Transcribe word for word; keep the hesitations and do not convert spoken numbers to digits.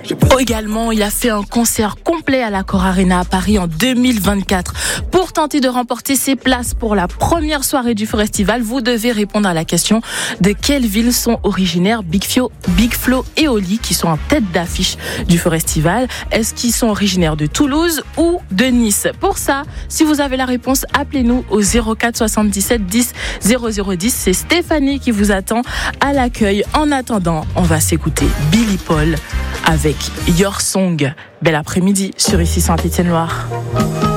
Oh, également, il a fait un concert complet à l'Accor Arena à Paris en deux mille vingt-quatre. Pour tenter de remporter ses places pour la première soirée du festival, vous devez répondre à la question de quelle ville sont originaires Big Flo, Big Flo et Oli, qui sont en tête d'affiche du festival. Est-ce qu'ils sont originaires de Toulouse ou de Nice? Pour ça, si vous avez la réponse, appelez-nous au zéro quatre soixante-dix-sept dix zéro zéro dix. C'est Stéphanie qui vous attend à l'accueil. En attendant, on va s'écouter Billy Paul avec Your Song. Bel après-midi sur Ici Saint-Étienne-Loire.